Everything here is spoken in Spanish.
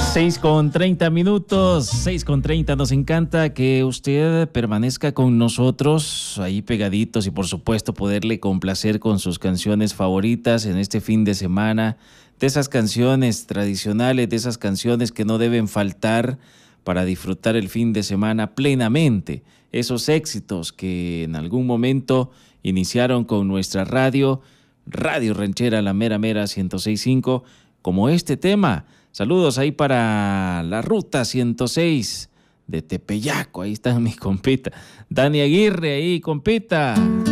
6:30, 6:30. Nos encanta que usted permanezca con nosotros ahí pegaditos y por supuesto poderle complacer con sus canciones favoritas en este fin de semana, de esas canciones tradicionales, de esas canciones que no deben faltar para disfrutar el fin de semana plenamente, esos éxitos que en algún momento iniciaron con nuestra Radio Ranchera, la mera 106.5, como este tema. Saludos ahí para la Ruta 106 de Tepeyaco. Ahí está mi compita Dani Aguirre, ahí, compita.